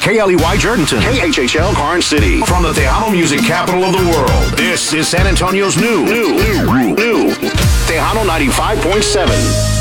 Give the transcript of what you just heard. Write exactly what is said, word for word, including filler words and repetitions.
K L E Y Jordanton. K H H L Karnes City. From the Tejano music capital of the world, this is San Antonio's new, new, new, new Tejano ninety-five point seven.